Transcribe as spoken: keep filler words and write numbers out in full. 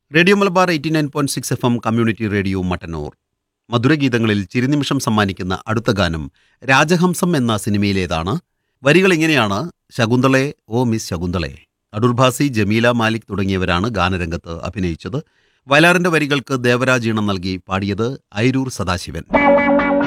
Radio Malabar eighty nine point six F M community radio Mattannur. മധുരഗീതങ്ങളിൽ ചിരിനിമിഷം സമ്മാനിക്കുന്ന അടുത്ത ഗാനം രാജഹംസം എന്ന സിനിമയിലേതാണ്. വരികൾ ഇങ്ങനെയാണ്: ശകുന്തളെ ഓ മിസ് ശകുന്തളെ. അടൂർഭാസി, ജമീല മാലിക് തുടങ്ങിയവരാണ് ഗാനരംഗത്ത് അഭിനയിച്ചത്. വയലാറിന്റെ വരികൾക്ക് ദേവരാജ് ഈണം നൽകി പാടിയത് ഐരൂർ സദാശിവൻ.